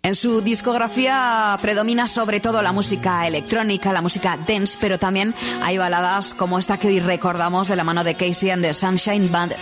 En su discografía predomina sobre todo la música electrónica, la música dance, pero también hay baladas como esta que hoy recordamos de la mano de Casey and the Sunshine Band,